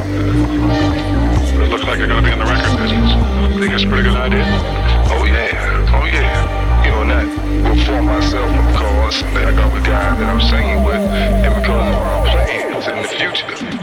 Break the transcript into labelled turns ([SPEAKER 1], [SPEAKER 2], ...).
[SPEAKER 1] It looks like you're gonna be in the record business. Think it's a pretty good idea?
[SPEAKER 2] Oh yeah. You know, not before myself, of course, and I got the guy that I'm singing with, and because of what I'm playing in the future.